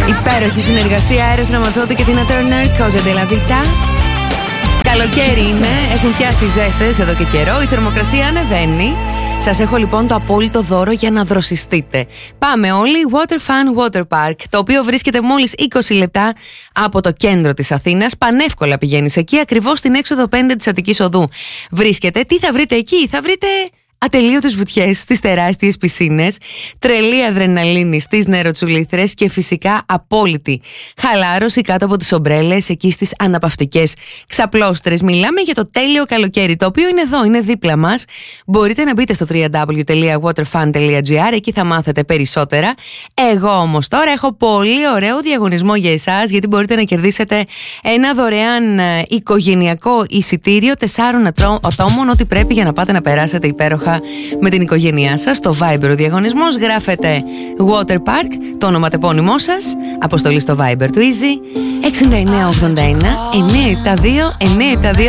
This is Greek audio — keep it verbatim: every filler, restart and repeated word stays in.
Υπέροχη συνεργασία Eros Ramazzotti και Tina Turner, Cosa della Vita. Καλοκαίρι είναι, έχουν πιάσει ζέστες εδώ και καιρό, η θερμοκρασία ανεβαίνει. Σας έχω λοιπόν το απόλυτο δώρο για να δροσιστείτε. Πάμε όλοι, Water Fun Water Park, το οποίο βρίσκεται μόλις είκοσι λεπτά από το κέντρο της Αθήνας. Πανεύκολα πηγαίνεις εκεί, ακριβώς στην έξοδο πέντε της Αττικής Οδού. Βρίσκεται, τι θα βρείτε εκεί, θα βρείτε ατελείωτες βουτιές στις τεράστιες πισίνες, τρελή αδρεναλίνη στις νεροτσουλήθρες και φυσικά απόλυτη χαλάρωση κάτω από τις ομπρέλες εκεί στις αναπαυτικές ξαπλώστρες. Μιλάμε για το τέλειο καλοκαίρι, το οποίο είναι εδώ, είναι δίπλα μας. Μπορείτε να μπείτε στο double-u double-u double-u τελεία waterfun τελεία gr, εκεί θα μάθετε περισσότερα. Εγώ όμως τώρα έχω πολύ ωραίο διαγωνισμό για εσάς, γιατί μπορείτε να κερδίσετε ένα δωρεάν οικογενειακό εισιτήριο τεσσάρων ατόμων, ό,τι πρέπει για να πάτε να περάσετε υπέροχα με την οικογένειά σας. Στο Viber ο διαγωνισμός, γράφετε Water Park, το ονοματεπώνυμό σας, αποστολή στο Viber του Easy έξι εννιά ογδόντα ένα εννιά επτά δύο εννιά επτά δύο.